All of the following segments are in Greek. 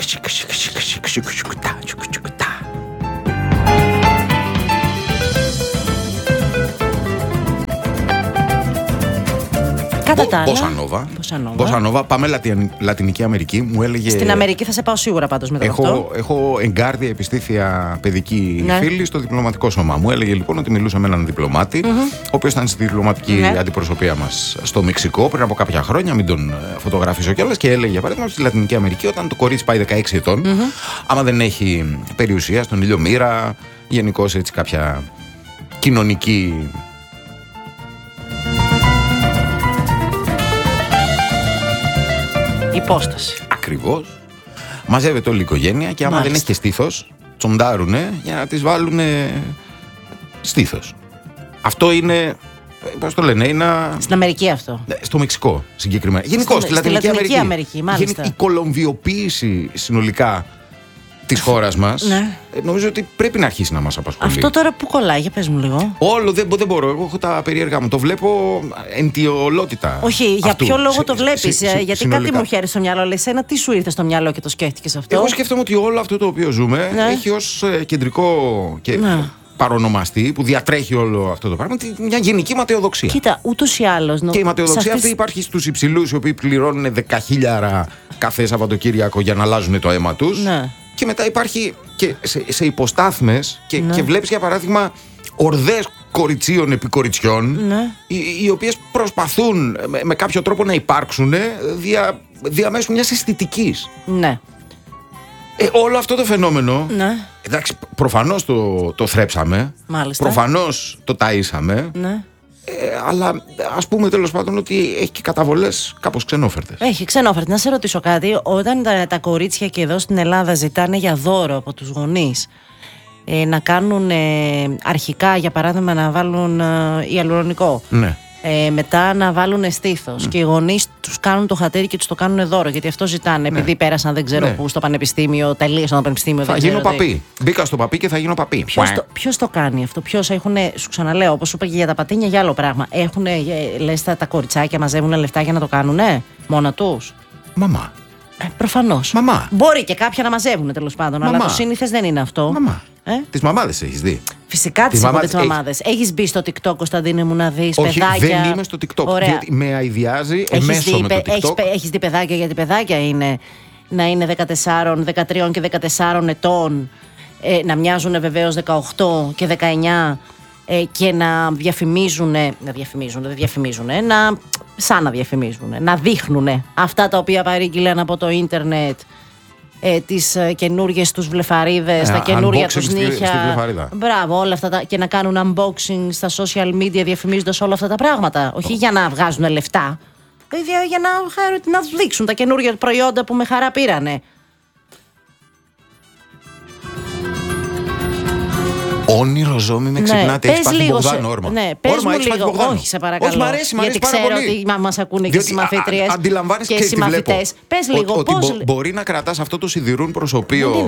Μποσανόβα. Πάμε Λατινική Αμερική. Μου έλεγε. Στην Αμερική θα σε πάω σίγουρα πάντως μετά αυτό. Έχω εγκάρδια επιστήθεια παιδική φίλη στο διπλωματικό σώμα. Μου έλεγε λοιπόν ότι μιλούσα με έναν διπλωμάτη, ο οποίος ήταν στη διπλωματική αντιπροσωπεία μας στο Μεξικό πριν από κάποια χρόνια. Μην τον φωτογραφίσω κιόλας. Και έλεγε για παράδειγμα στη Λατινική Αμερική, όταν το κορίτσι πάει 16 ετών, άμα δεν έχει περιουσία στον ήλιο μοίρα, γενικώς έτσι κάποια κοινωνική. Υπόσταση. Ακριβώς. Μαζεύεται όλη η οικογένεια και άμα δεν έχει και στήθος, τσοντάρουνε για να της βάλουνε στήθος. Αυτό είναι. Πώς το λένε, είναι. Στην Αμερική αυτό. Στο Μεξικό συγκεκριμένα. Γενικώς στη Λατινική Αμερική. Μάλιστα. Η κολομβιοποίηση συνολικά της χώρας μας, νομίζω ότι πρέπει να αρχίσει να μας απασχολεί. Αυτό τώρα που κολλάει, για πες μου λίγο. Όλο δεν μπορώ. Εγώ έχω τα περίεργα μου. Το βλέπω εντιολότητα. Όχι, για ποιο λόγο το βλέπεις? Γιατί συνολικά. Κάτι μου χαίρει στο μυαλό. Λες, ένα τι σου ήρθε στο μυαλό και το σκέφτηκες αυτό? Εγώ σκέφτομαι ότι όλο αυτό το οποίο ζούμε έχει ως κεντρικό και παρονομαστή που διατρέχει όλο αυτό το πράγμα μια γενική ματαιοδοξία. Κοίτα, ούτως ή άλλως. Και η ματαιοδοξία αυτή υπάρχει στους υψηλούς, οι οποίοι πληρώνουν 10.000 κάθε Σαββατοκύριακο για να αλλάζουν το αίμα τους. Και μετά υπάρχει και σε υποστάθμες και βλέπεις για παράδειγμα ορδές κοριτσίων επί κοριτσιών, οι οποίες προσπαθούν με κάποιο τρόπο να υπάρξουν διαμέσου μιας αισθητικής. Ναι. Όλο αυτό το φαινόμενο, εντάξει, προφανώς το θρέψαμε, προφανώς το ταΐσαμε, αλλά ας πούμε τέλος πάντων ότι έχει και καταβολές κάπως ξενόφερτες. Έχει ξενόφερτες. Να σε ρωτήσω κάτι. Όταν τα κορίτσια και εδώ στην Ελλάδα ζητάνε για δώρο από τους γονείς να κάνουν αρχικά, για παράδειγμα, να βάλουν ιαλουρονικό, μετά να βάλουν στήθος, και οι γονείς τους κάνουν το χατήρι και τους το κάνουν δώρο, γιατί αυτό ζητάνε, επειδή πέρασαν δεν ξέρω πού στο πανεπιστήμιο, τελείωσαν το πανεπιστήμιο. Θα γίνω παπί. Μπήκα στο παπί και θα γίνω παπί. Ποιος το κάνει αυτό? Ποιος? Σου ξαναλέω, όπως σου είπα και για τα πατίνια, για άλλο πράγμα. Λες τα κοριτσάκια μαζεύουν λεφτά για να το κάνουνε μόνα τους? Μαμά. Προφανώς. Μαμά. Μπορεί και κάποια να μαζεύουν τέλος πάντων, αλλά το σύνηθες δεν είναι αυτό. Μαμά. Τις μαμάδες έχεις δει? Φυσικά τις έχω τις μαμάδες. Έχεις μπει στο TikTok, Κωνσταντίνε μου, να δεις παιδάκια? Όχι, δεν είμαι στο TikTok. Διότι με αηδιάζει εμέσω με το TikTok. Έχεις δει παιδάκια? Γιατί παιδάκια είναι να είναι 13 και 14 ετών, να μοιάζουν βεβαίως 18 και 19 και να διαφημίζουν, να δείχνουν αυτά τα οποία παρήγγειλαν από το ίντερνετ, τις καινούργιες τους βλεφαρίδες, τα καινούρια τους νύχια. Μπράβο, όλα αυτά και να κάνουν unboxing στα social media διαφημίζοντας όλα αυτά τα πράγματα. Όχι για να βγάζουν λεφτά, για να δείξουν τα καινούργια προϊόντα που με χαρά πήρανε. Όνειρο ζώμη με ξυπνάτε. Έχεις πάθει Μπογδάνο όρμα. Ναι, πες μου λίγο. Όχι, σε παρακαλώ. Όχι, μ' αρέσει πάρα γιατί ξέρω ότι μας ακούνε και οι συμμαθήτριες και οι συμμαθητές. Πες λίγο ότι μπορεί να κρατάς αυτό το σιδηρούν προσωπείο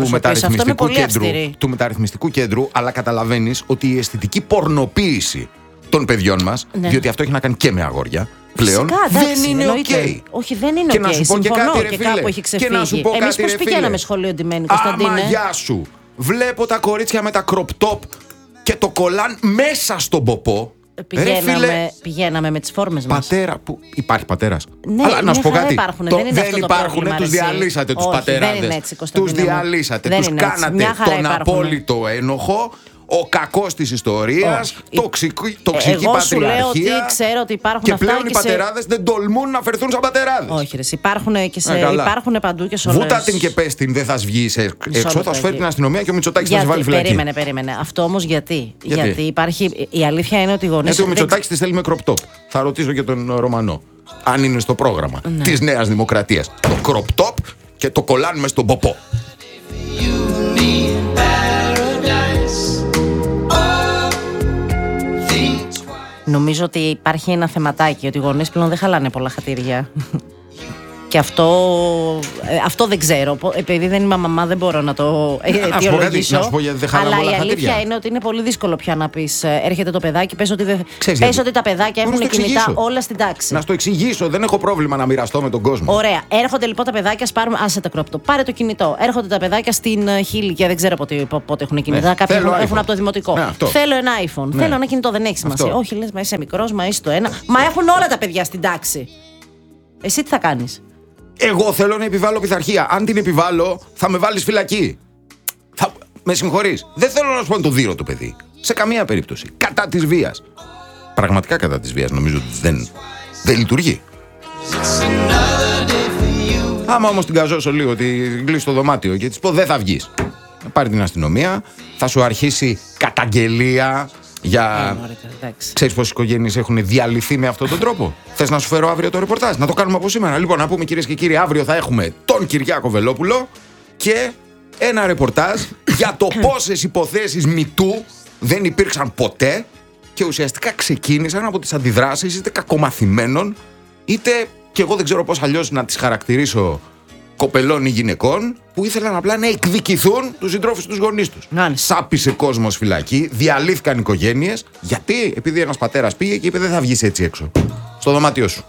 του μεταρρυθμιστικού κέντρου, αλλά καταλαβαίνεις ότι η αισθητική πορνοποίηση των παιδιών μας, διότι αυτό έχει να κάνει και με αγόρια πλέον, δεν είναι οκ. Όχι, δεν είναι οκ. Συμφωνώ και κάπου έχει ξεφύγει. Εμείς πώς πηγαίναμε σχολείο ντυμένοι, Κωνσταντίνε? Άμα γεια σου. Βλέπω τα κορίτσια με τα crop top και το κολάν μέσα στον ποπό. Πηγαίναμε με τις φόρμες μας. Πατέρα, που υπάρχει πατέρας? Ναι, αλλά να σου πω κάτι. Δεν υπάρχουν, τους διαλύσατε τους πατεράδες. Τους διαλύσατε, τους κάνατε τον απόλυτο ένοχο. Ο κακός της ιστορίας, τοξική πατριαρχία. Εγώ σου λέω ότι ξέρω ότι υπάρχουν και αυτά. Και πλέον οι πατεράδες δεν τολμούν να φερθούν σαν πατεράδες. Όχι, ρε, υπάρχουν παντού και σε όλες. Βούτα την και πες την, δεν θα βγει έξω, θα σου φέρει την αστυνομία και ο Μητσοτάκης θα σε βάλει φυλακή. Περίμενε. Αυτό όμως γιατί υπάρχει. Η αλήθεια είναι ότι οι γονείς. Γιατί ο Μητσοτάκης τη θέλει με crop top. Θα ρωτήσω και τον Ρωμανό, αν είναι στο πρόγραμμα της Νέας Δημοκρατίας. Το crop top και το κολάν μες στον ποπό. Νομίζω ότι υπάρχει ένα θεματάκι, ότι οι γονείς πλέον δεν χαλάνε πολλά χατήρια. Και αυτό δεν ξέρω. Επειδή δεν είμαι μαμά, δεν μπορώ να το αιτιολογήσω. Να σου πω γιατί δεν χαλάμε όλα αλλά η χατήρια. αλήθεια είναι ότι είναι πολύ δύσκολο πια να πεις έρχεται το παιδάκι, πες ότι τα παιδάκια έχουν κινητά όλα στην τάξη. Να σου το εξηγήσω, δεν έχω πρόβλημα να μοιραστώ με τον κόσμο. Ωραία. Έρχονται λοιπόν τα παιδάκια, άσε τα κρόπτο. Πάρε το κινητό. Έρχονται τα παιδάκια στην χίλικια, δεν ξέρω πότε έχουν κινητά. Κάποιοι έχουν από το δημοτικό. Θέλω ένα iPhone. Θέλω ένα κινητό, δεν έχει σημασία. Όχι, λες, μα είσαι μικρός, μα είσαι το ένα. Μα έχουν όλα τα παιδιά στην τάξη. Εσύ τι θα κάνεις? Εγώ θέλω να επιβάλλω πειθαρχία. Αν την επιβάλλω, θα με βάλεις φυλακή. Με συγχωρείς. Δεν θέλω να σου πω το δείρο το παιδί. Σε καμία περίπτωση. Κατά της βίας. Πραγματικά κατά της βίας. Νομίζω ότι δεν λειτουργεί. Άμα όμως την καζώσω λίγο, ότι κλείσει το δωμάτιο και της πω δεν θα βγεις. Πάρει την αστυνομία, θα σου αρχίσει καταγγελία. Ξέρεις πόσες οικογένειες έχουν διαλυθεί με αυτόν τον τρόπο? Θες να σου φέρω αύριο το ρεπορτάζ? Να το κάνουμε από σήμερα. Λοιπόν, να πούμε κυρίες και κύριοι, αύριο θα έχουμε τον Κυριάκο Βελόπουλο και ένα ρεπορτάζ για το πόσες υποθέσεις μητού δεν υπήρξαν ποτέ και ουσιαστικά ξεκίνησαν από τις αντιδράσεις είτε κακομαθημένων, είτε και εγώ δεν ξέρω πώς αλλιώς να τις χαρακτηρίσω, κοπελών ή γυναικών που ήθελαν απλά να εκδικηθούν τους συντρόφους τους γονείς τους. Σάπισε κόσμος φυλακή, διαλύθηκαν οικογένειες. Γιατί? Επειδή ένας πατέρας πήγε και είπε δεν θα βγεις έτσι έξω στο δωμάτιό σου.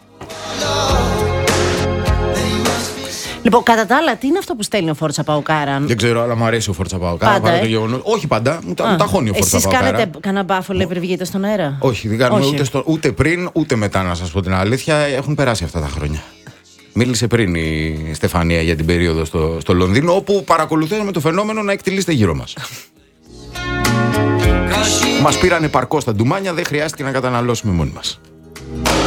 Λοιπόν, κατά τα άλλα, τι είναι αυτό που στέλνει ο Φόρτσα Παοκάρα? Δεν ξέρω, αλλά μου αρέσει ο Φόρτσα Παοκάρα. Παρά το γεγονός. Όχι πάντα, μου ταχώνει ο Φόρτσα Παοκάρα. Εσείς κάνετε κανένα μπάφολο πριν βγείτε στον αέρα? Όχι, δεν κάνουμε ούτε πριν ούτε μετά, να σας πω την αλήθεια. Έχουν περάσει αυτά τα χρόνια. Μίλησε πριν η Στεφανία για την περίοδο στο Λονδίνο, όπου παρακολουθήσαμε το φαινόμενο να εκτελείστε γύρω μας. Μας πήραν επαρκώς τα ντουμάνια, δεν χρειάστηκε να καταναλώσουμε μόνοι μας.